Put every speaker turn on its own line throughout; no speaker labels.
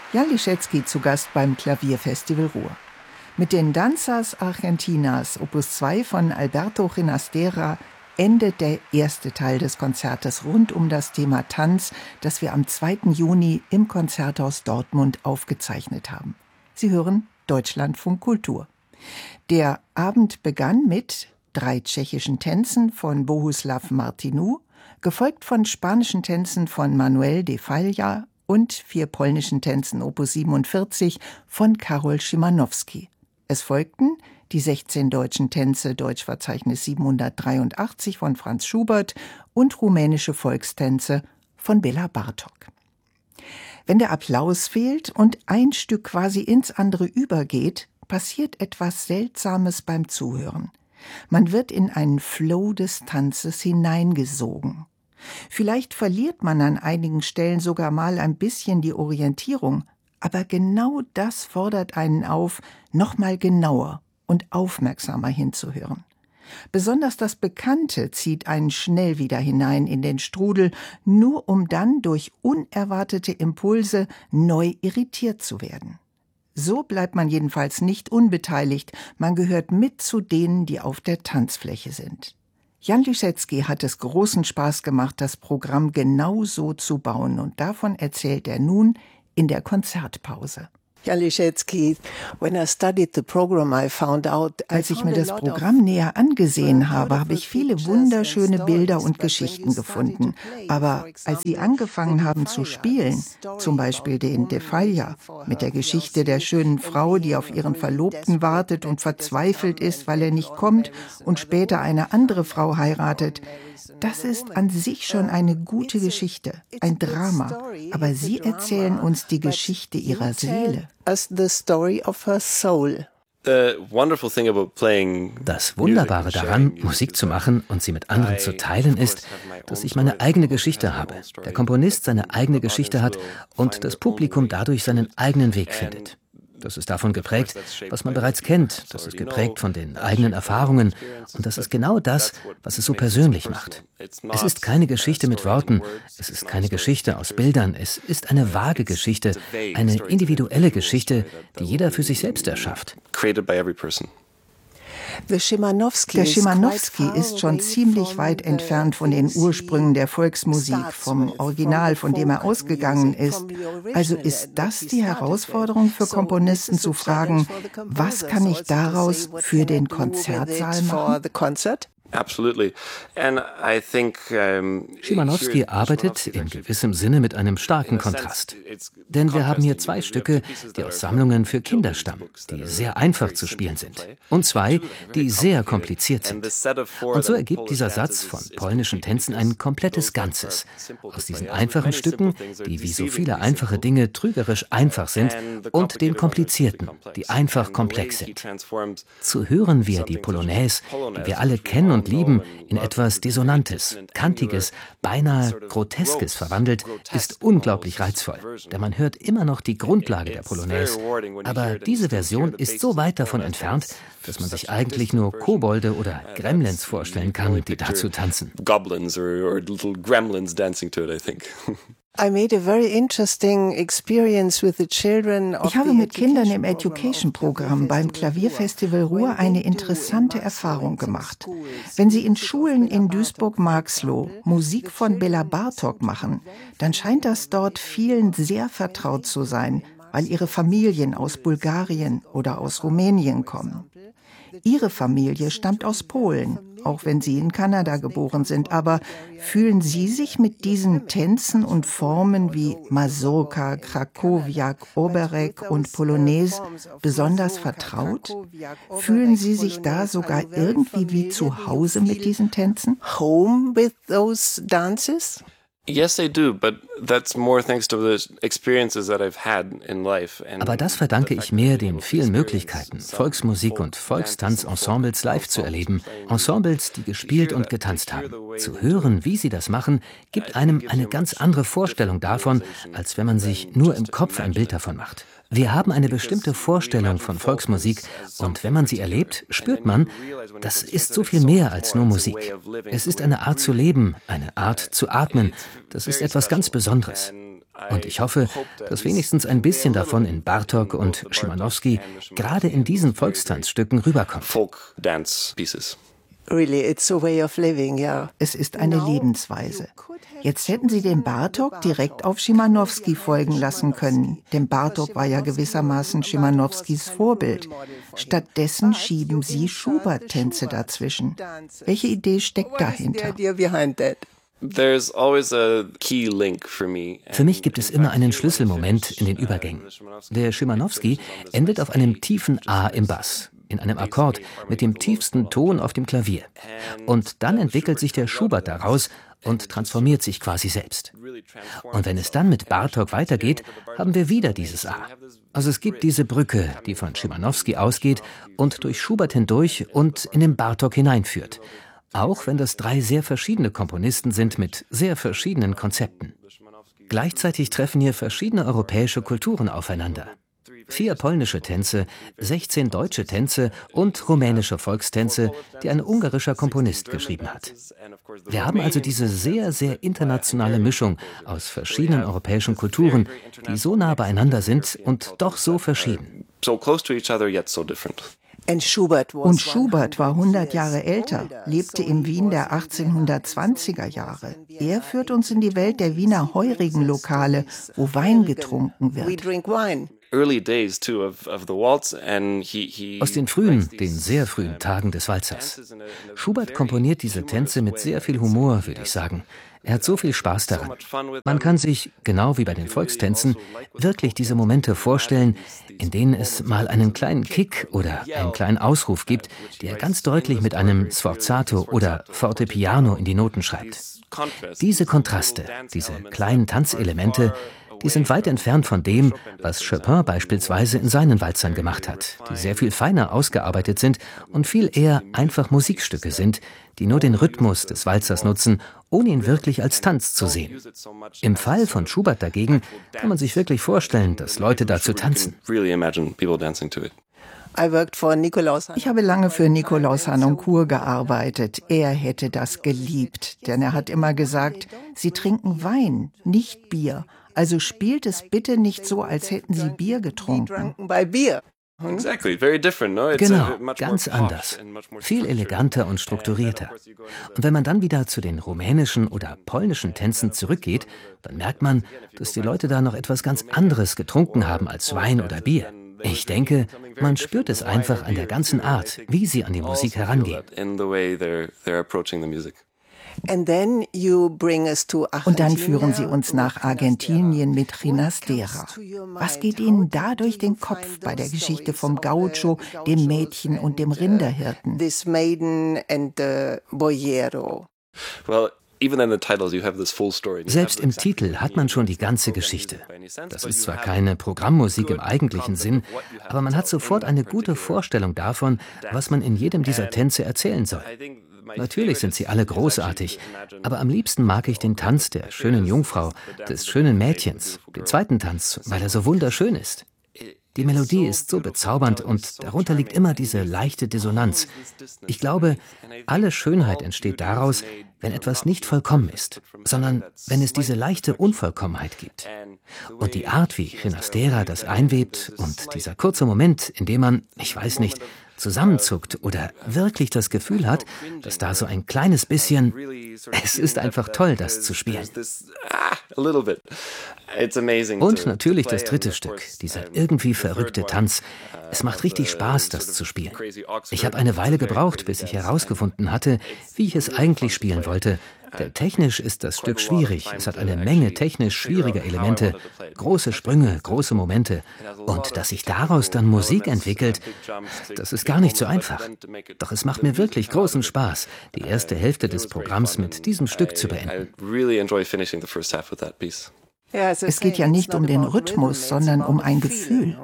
Jan Liszewski zu Gast beim Klavierfestival Ruhr. Mit den Danzas Argentinas, Opus 2 von Alberto Ginastera, endet der erste Teil des Konzertes rund um das Thema Tanz, das wir am 2. Juni im Konzerthaus Dortmund aufgezeichnet haben. Sie hören Deutschlandfunk Kultur. Der Abend begann mit 3 tschechischen Tänzen von Bohuslav Martinů, gefolgt von spanischen Tänzen von Manuel de Falla und 4 polnischen Tänzen Opus 47 von Karol Szymanowski. Es folgten die 16 deutschen Tänze Deutschverzeichnis 783 von Franz Schubert und rumänische Volkstänze von Béla Bartók. Wenn der Applaus fehlt und ein Stück quasi ins andere übergeht, passiert etwas Seltsames beim Zuhören. Man wird in einen Flow des Tanzes hineingesogen. Vielleicht verliert man an einigen Stellen sogar mal ein bisschen die Orientierung, aber genau das fordert einen auf, noch mal genauer und aufmerksamer hinzuhören. Besonders das Bekannte zieht einen schnell wieder hinein in den Strudel, nur um dann durch unerwartete Impulse neu irritiert zu werden. So bleibt man jedenfalls nicht unbeteiligt, man gehört mit zu denen, die auf der Tanzfläche sind. Jan Liszewski hat es großen Spaß gemacht, das Programm genau so zu bauen, und davon erzählt er nun in der Konzertpause.
Jan Liszewski,
als ich mir das Programm näher angesehen habe, habe ich viele wunderschöne Bilder und Geschichten gefunden. Aber als Sie angefangen haben zu spielen, zum Beispiel den De Falla, mit der Geschichte der schönen Frau, die auf ihren Verlobten wartet und verzweifelt ist, weil er nicht kommt und später eine andere Frau heiratet, das ist an sich schon eine gute Geschichte, ein Drama. Aber Sie erzählen uns die Geschichte Ihrer Seele.
Das Wunderbare daran, Musik zu machen und sie mit anderen zu teilen, ist, dass ich meine eigene Geschichte habe, der Komponist seine eigene Geschichte hat und das Publikum dadurch seinen eigenen Weg findet. Das ist davon geprägt, was man bereits kennt, das ist geprägt von den eigenen Erfahrungen, und das ist genau das, was es so persönlich macht. Es ist keine Geschichte mit Worten, es ist keine Geschichte aus Bildern, es ist eine vage Geschichte, eine individuelle Geschichte, die jeder für sich selbst erschafft.
Der Szymanowski ist schon ziemlich weit entfernt von den Ursprüngen der Volksmusik, vom Original, von dem er ausgegangen ist. Also ist das die Herausforderung für Komponisten, zu fragen, was kann ich daraus für den Konzertsaal machen?
Szymanowski arbeitet in gewissem Sinne mit einem starken Kontrast. Denn wir haben hier 2 Stücke, die aus Sammlungen für Kinder stammen, die sehr einfach zu spielen sind. Und 2, die sehr kompliziert sind. Und so ergibt dieser Satz von polnischen Tänzen ein komplettes Ganzes. Aus diesen einfachen Stücken, die wie so viele einfache Dinge trügerisch einfach sind, und den komplizierten, die einfach komplex sind. Zu hören, wie er die Polonaise, die wir alle kennen und lieben, in etwas Dissonantes, Kantiges, beinahe Groteskes verwandelt, ist unglaublich reizvoll. Denn man hört immer noch die Grundlage der Polonaise. Aber diese Version ist so weit davon entfernt, dass man sich eigentlich nur Kobolde oder Gremlins vorstellen kann, die dazu tanzen.
Ich habe mit Kindern im Education-Programm beim Klavierfestival Ruhr eine interessante Erfahrung gemacht. Wenn sie in Schulen in Duisburg-Marxloh Musik von Béla Bartók machen, dann scheint das dort vielen sehr vertraut zu sein, weil ihre Familien aus Bulgarien oder aus Rumänien kommen. Ihre Familie stammt aus Polen, auch wenn Sie in Kanada geboren sind. Aber fühlen Sie sich mit diesen Tänzen und Formen wie Mazurka, Krakowiak, Oberek und Polonaise besonders vertraut? Fühlen Sie sich da sogar irgendwie wie zu Hause mit diesen Tänzen?
Home with those dances?
Yes, I do, but that's more thanks to the experiences that I've had in life.
Aber das verdanke ich mehr den vielen Möglichkeiten, Volksmusik und Volkstanzensembles live zu erleben. Ensembles, die gespielt und getanzt haben. Zu hören, wie sie das machen, gibt einem eine ganz andere Vorstellung davon, als wenn man sich nur im Kopf ein Bild davon macht. Wir haben eine bestimmte Vorstellung von Volksmusik, und wenn man sie erlebt, spürt man, das ist so viel mehr als nur Musik. Es ist eine Art zu leben, eine Art zu atmen. Das ist etwas ganz Besonderes. Und ich hoffe, dass wenigstens ein bisschen davon in Bartók und Szymanowski gerade in diesen Volkstanzstücken rüberkommt.
Really, it's a way of living, yeah.
Es ist eine Lebensweise. Jetzt hätten Sie den Bartók direkt auf Szymanowski folgen lassen können. Denn Bartók war ja gewissermaßen Szymanowskis Vorbild. Stattdessen schieben Sie Schubert-Tänze dazwischen. Welche Idee steckt dahinter?
Für mich gibt es immer einen Schlüsselmoment in den Übergängen. Der Szymanowski endet auf einem tiefen A im Bass, in einem Akkord mit dem tiefsten Ton auf dem Klavier. Und dann entwickelt sich der Schubert daraus und transformiert sich quasi selbst. Und wenn es dann mit Bartók weitergeht, haben wir wieder dieses A. Also es gibt diese Brücke, die von Szymanowski ausgeht und durch Schubert hindurch und in den Bartók hineinführt. Auch wenn das 3 sehr verschiedene Komponisten sind mit sehr verschiedenen Konzepten. Gleichzeitig treffen hier verschiedene europäische Kulturen aufeinander. 4 polnische Tänze, 16 deutsche Tänze und rumänische Volkstänze, die ein ungarischer Komponist geschrieben hat. Wir haben also diese sehr, sehr internationale Mischung aus verschiedenen europäischen Kulturen, die so nah beieinander sind und doch so verschieden.
Und Schubert war 100 Jahre älter, lebte in Wien der 1820er Jahre. Er führt uns in die Welt der Wiener Heurigenlokale, wo Wein getrunken wird.
Aus den frühen, den sehr frühen Tagen des Walzers. Schubert komponiert diese Tänze mit sehr viel Humor, würde ich sagen. Er hat so viel Spaß daran. Man kann sich, genau wie bei den Volkstänzen, wirklich diese Momente vorstellen, in denen es mal einen kleinen Kick oder einen kleinen Ausruf gibt, der ganz deutlich mit einem Sforzato oder Fortepiano in die Noten schreibt. Diese Kontraste, diese kleinen Tanzelemente, die sind weit entfernt von dem, was Chopin beispielsweise in seinen Walzern gemacht hat, die sehr viel feiner ausgearbeitet sind und viel eher einfach Musikstücke sind, die nur den Rhythmus des Walzers nutzen, ohne ihn wirklich als Tanz zu sehen. Im Fall von Schubert dagegen kann man sich wirklich vorstellen, dass Leute dazu tanzen.
Ich habe lange für Nikolaus Harnoncourt gearbeitet. Er hätte das geliebt, denn er hat immer gesagt, Sie trinken Wein, nicht Bier. Also spielt es bitte nicht so, als hätten Sie Bier getrunken.
Genau, ganz anders. Viel eleganter und strukturierter. Und wenn man dann wieder zu den rumänischen oder polnischen Tänzen zurückgeht, dann merkt man, dass die Leute da noch etwas ganz anderes getrunken haben als Wein oder Bier. Ich denke, man spürt es einfach an der ganzen Art, wie sie an die Musik herangehen.
Und dann führen Sie uns nach Argentinien mit Ginastera. Was geht Ihnen da durch den Kopf bei der Geschichte vom Gaucho, dem Mädchen und dem Rinderhirten?
Selbst im Titel hat man schon die ganze Geschichte. Das ist zwar keine Programmmusik im eigentlichen Sinn, aber man hat sofort eine gute Vorstellung davon, was man in jedem dieser Tänze erzählen soll. Natürlich sind sie alle großartig, aber am liebsten mag ich den Tanz der schönen Jungfrau, des schönen Mädchens, den zweiten Tanz, weil er so wunderschön ist. Die Melodie ist so bezaubernd und darunter liegt immer diese leichte Dissonanz. Ich glaube, alle Schönheit entsteht daraus, wenn etwas nicht vollkommen ist, sondern wenn es diese leichte Unvollkommenheit gibt. Und die Art, wie Ginastera das einwebt und dieser kurze Moment, in dem man, ich weiß nicht, zusammenzuckt oder wirklich das Gefühl hat, dass da so ein kleines bisschen, es ist einfach toll, das zu spielen. Und natürlich das dritte Stück, dieser irgendwie verrückte Tanz. Es macht richtig Spaß, das zu spielen. Ich habe eine Weile gebraucht, bis ich herausgefunden hatte, wie ich es eigentlich spielen wollte. Denn technisch ist das Stück schwierig. Es hat eine Menge technisch schwieriger Elemente, große Sprünge, große Momente. Und dass sich daraus dann Musik entwickelt, das ist gar nicht so einfach. Doch es macht mir wirklich großen Spaß, die erste Hälfte des Programms mit diesem Stück zu beenden.
Es geht ja nicht um den Rhythmus, sondern um ein Gefühl.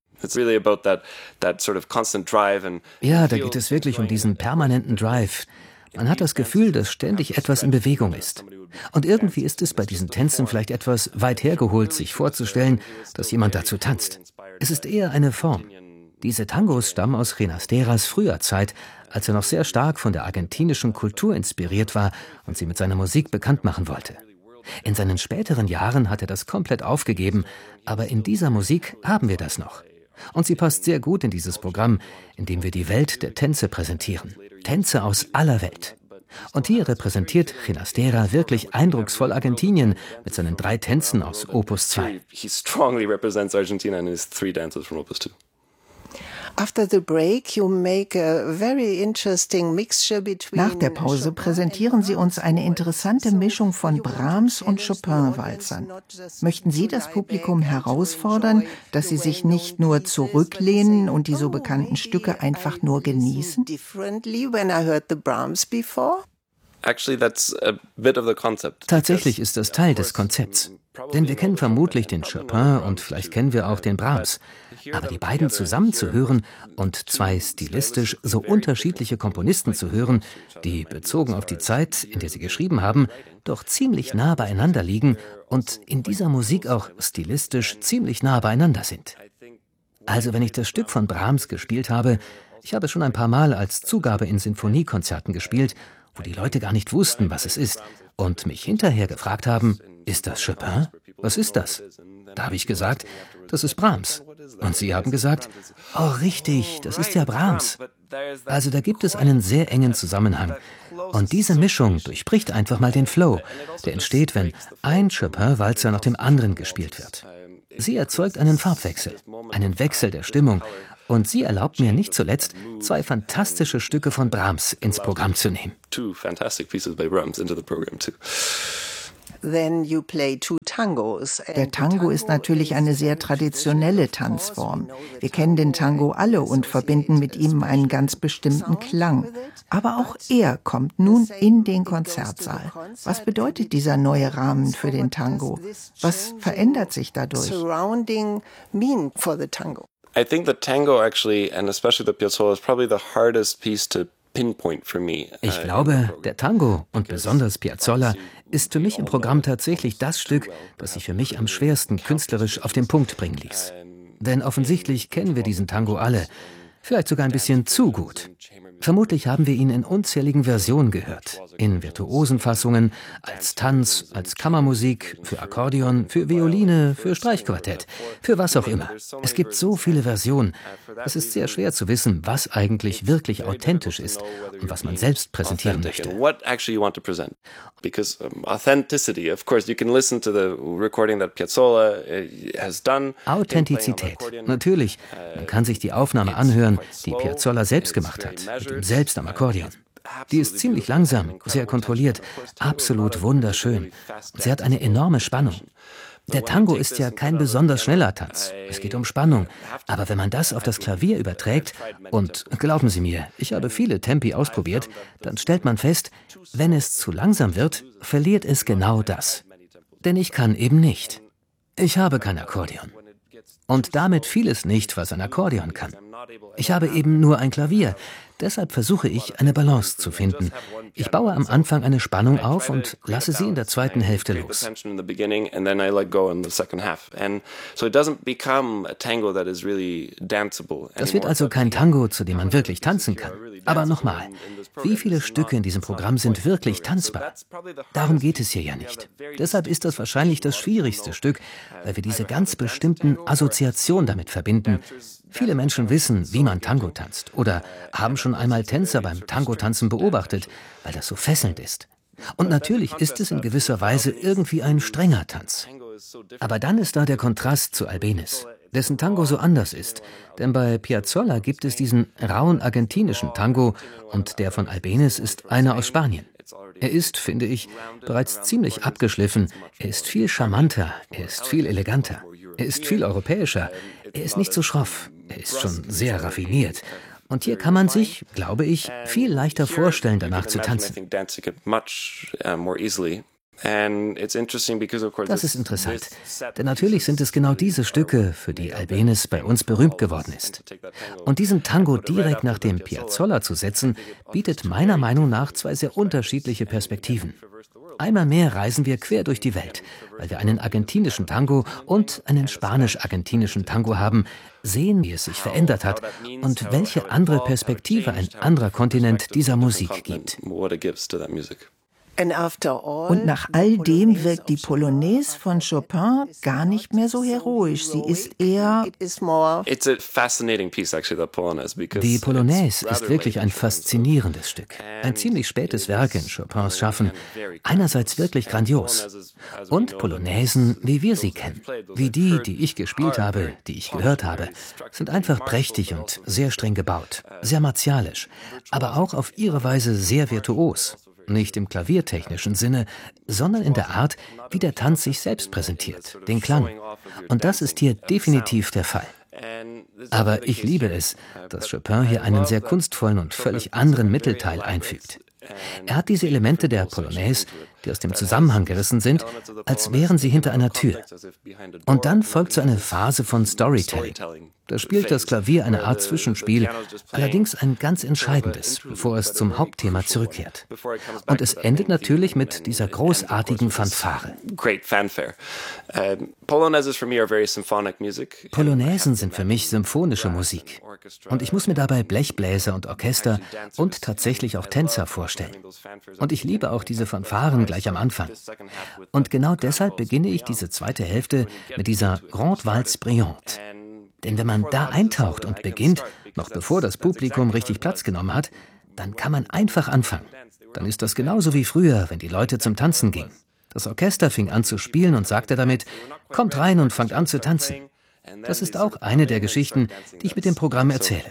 Ja, da geht es wirklich um diesen permanenten Drive. Man hat das Gefühl, dass ständig etwas in Bewegung ist. Und irgendwie ist es bei diesen Tänzen vielleicht etwas weit hergeholt, sich vorzustellen, dass jemand dazu tanzt. Es ist eher eine Form. Diese Tangos stammen aus Ginasteras früher Zeit, als er noch sehr stark von der argentinischen Kultur inspiriert war und sie mit seiner Musik bekannt machen wollte. In seinen späteren Jahren hat er das komplett aufgegeben, aber in dieser Musik haben wir das noch. Und sie passt sehr gut in dieses Programm, in dem wir die Welt der Tänze präsentieren. Tänze aus aller Welt. Und hier repräsentiert Ginastera wirklich eindrucksvoll Argentinien mit seinen 3 Tänzen aus Opus 2.
He strongly represents Argentina in his 3 dances from Opus 2.
Nach der Pause präsentieren Sie uns eine interessante Mischung von Brahms und Chopin-Walzern. Möchten Sie das Publikum herausfordern, dass sie sich nicht nur zurücklehnen und die so bekannten Stücke einfach nur genießen?
Tatsächlich ist das Teil des Konzepts. Denn wir kennen vermutlich den Chopin und vielleicht kennen wir auch den Brahms. Aber die beiden zusammen zu hören und 2 stilistisch so unterschiedliche Komponisten zu hören, die, bezogen auf die Zeit, in der sie geschrieben haben, doch ziemlich nah beieinander liegen und in dieser Musik auch stilistisch ziemlich nah beieinander sind. Also wenn ich das Stück von Brahms gespielt habe, ich habe es schon ein paar Mal als Zugabe in Sinfoniekonzerten gespielt, wo die Leute gar nicht wussten, was es ist, und mich hinterher gefragt haben, ist das Chopin? Was ist das? Da habe ich gesagt, das ist Brahms. Und sie haben gesagt, oh richtig, das ist ja Brahms. Also da gibt es einen sehr engen Zusammenhang. Und diese Mischung durchbricht einfach mal den Flow, der entsteht, wenn ein Chopin-Walzer nach dem anderen gespielt wird. Sie erzeugt einen Farbwechsel, einen Wechsel der Stimmung. Und sie erlaubt mir nicht zuletzt, 2 fantastische Stücke von Brahms ins Programm zu nehmen.
Der Tango ist natürlich eine sehr traditionelle Tanzform. Wir kennen den Tango alle und verbinden mit ihm einen ganz bestimmten Klang. Aber auch er kommt nun in den Konzertsaal. Was bedeutet dieser neue Rahmen für den Tango? Was verändert sich dadurch?
I think the tango actually, and especially the piazzolla, is probably the hardest piece to pinpoint for me.
Ich glaube, der Tango und besonders Piazzolla ist für mich im Programm tatsächlich das Stück, das sich für mich am schwersten künstlerisch auf den Punkt bringen ließ. Denn offensichtlich kennen wir diesen Tango alle, vielleicht sogar ein bisschen zu gut. Vermutlich haben wir ihn in unzähligen Versionen gehört, in virtuosen Fassungen, als Tanz, als Kammermusik, für Akkordeon, für Violine, für Streichquartett, für was auch immer. Es gibt so viele Versionen. Es ist sehr schwer zu wissen, was eigentlich wirklich authentisch ist und was man selbst präsentieren möchte. Authentizität. Natürlich. Man kann sich die Aufnahme anhören, die Piazzolla selbst gemacht hat, mit ihm selbst am Akkordeon. Die ist ziemlich langsam, sehr kontrolliert, absolut wunderschön. Sie hat eine enorme Spannung. Der Tango ist ja kein besonders schneller Tanz. Es geht um Spannung. Aber wenn man das auf das Klavier überträgt, und glauben Sie mir, ich habe viele Tempi ausprobiert, dann stellt man fest, wenn es zu langsam wird, verliert es genau das. Denn ich kann eben nicht. Ich habe kein Akkordeon. Und damit vieles nicht, was ein Akkordeon kann. Ich habe eben nur ein Klavier. Deshalb versuche ich, eine Balance zu finden. Ich baue am Anfang eine Spannung auf und lasse sie in der zweiten Hälfte los. Das wird also kein Tango, zu dem man wirklich tanzen kann. Aber nochmal, wie viele Stücke in diesem Programm sind wirklich tanzbar? Darum geht es hier ja nicht. Deshalb ist das wahrscheinlich das schwierigste Stück, weil wir diese ganz bestimmten Assoziationen damit verbinden. Viele Menschen wissen, wie man Tango tanzt oder haben schon einmal Tänzer beim Tango-Tanzen beobachtet, weil das so fesselnd ist. Und natürlich ist es in gewisser Weise irgendwie ein strenger Tanz. Aber dann ist da der Kontrast zu Albéniz, dessen Tango so anders ist. Denn bei Piazzolla gibt es diesen rauen argentinischen Tango und der von Albéniz ist einer aus Spanien. Er ist, finde ich, bereits ziemlich abgeschliffen, er ist viel charmanter, er ist viel eleganter, er ist viel europäischer, er ist nicht so schroff, er ist schon sehr raffiniert. Und hier kann man sich, glaube ich, viel leichter vorstellen, danach zu tanzen. Das ist interessant, denn natürlich sind es genau diese Stücke, für die Albéniz bei uns berühmt geworden ist. Und diesen Tango direkt nach dem Piazzolla zu setzen, bietet meiner Meinung nach 2 sehr unterschiedliche Perspektiven. Einmal mehr reisen wir quer durch die Welt, weil wir einen argentinischen Tango und einen spanisch-argentinischen Tango haben, sehen, wie es sich verändert hat und welche andere Perspektive ein anderer Kontinent dieser Musik gibt.
Und nach all dem wirkt die Polonaise von Chopin gar nicht mehr so heroisch. Sie ist eher...
Die Polonaise ist wirklich ein faszinierendes Stück. Ein ziemlich spätes Werk in Chopins Schaffen. Einerseits wirklich grandios. Und Polonaisen, wie wir sie kennen, wie die ich gespielt habe, die ich gehört habe, sind einfach prächtig und sehr streng gebaut, sehr martialisch, aber auch auf ihre Weise sehr virtuos. Nicht im klaviertechnischen Sinne, sondern in der Art, wie der Tanz sich selbst präsentiert, den Klang. Und das ist hier definitiv der Fall. Aber ich liebe es, dass Chopin hier einen sehr kunstvollen und völlig anderen Mittelteil einfügt. Er hat diese Elemente der Polonaise, die aus dem Zusammenhang gerissen sind, als wären sie hinter einer Tür. Und dann folgt so eine Phase von Storytelling. Da spielt das Klavier eine Art Zwischenspiel, allerdings ein ganz entscheidendes, bevor es zum Hauptthema zurückkehrt. Und es endet natürlich mit dieser großartigen Fanfare. Polonaisen sind für mich symphonische Musik. Und ich muss mir dabei Blechbläser und Orchester und tatsächlich auch Tänzer vorstellen. Und ich liebe auch diese Fanfaren gleich am Anfang. Und genau deshalb beginne ich diese zweite Hälfte mit dieser Grande Valse Brillante. Denn wenn man da eintaucht und beginnt, noch bevor das Publikum richtig Platz genommen hat, dann kann man einfach anfangen. Dann ist das genauso wie früher, wenn die Leute zum Tanzen gingen. Das Orchester fing an zu spielen und sagte damit, kommt rein und fangt an zu tanzen. Das ist auch eine der Geschichten, die ich mit dem Programm erzähle.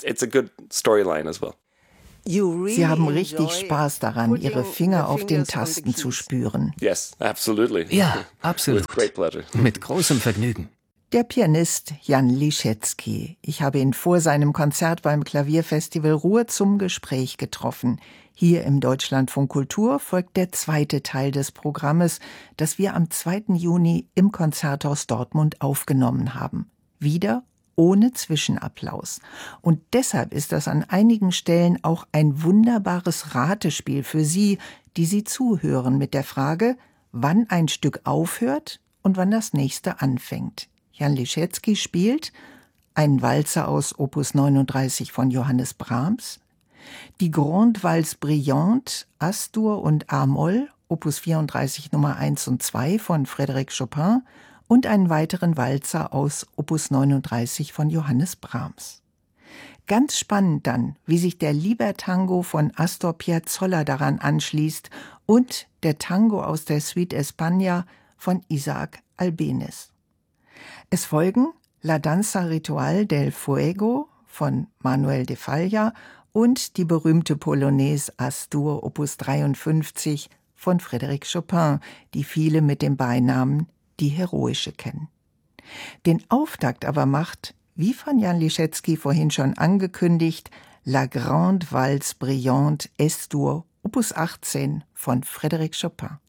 Sie haben richtig Spaß daran, Ihre Finger auf den Tasten zu spüren.
Ja, absolut. Mit großem Vergnügen.
Der Pianist Jan Liszewski. Ich habe ihn vor seinem Konzert beim Klavierfestival Ruhr zum Gespräch getroffen. Hier im Deutschlandfunk Kultur folgt der zweite Teil des Programmes, das wir am 2. Juni im Konzerthaus Dortmund aufgenommen haben. Wieder ohne Zwischenapplaus. Und deshalb ist das an einigen Stellen auch ein wunderbares Ratespiel für Sie, die Sie zuhören, mit der Frage, wann ein Stück aufhört und wann das nächste anfängt. Jan Liszewski spielt einen Walzer aus Opus 39 von Johannes Brahms, die Grande Valse Brillante, As-Dur und A-Moll, Opus 34 Nummer 1 und 2 von Frédéric Chopin und einen weiteren Walzer aus Opus 39 von Johannes Brahms. Ganz spannend dann, wie sich der Libertango von Astor Piazzolla daran anschließt und der Tango aus der Suite España von Isaac Albéniz. Es folgen La Danza Ritual del Fuego von Manuel de Falla und die berühmte Polonaise As-Dur Opus 53 von Frédéric Chopin, die viele mit dem Beinamen die Heroische kennen. Den Auftakt aber macht, wie von Jan Liszewski vorhin schon angekündigt, La Grande Valse Brillante Es-Dur Opus 18 von Frédéric Chopin.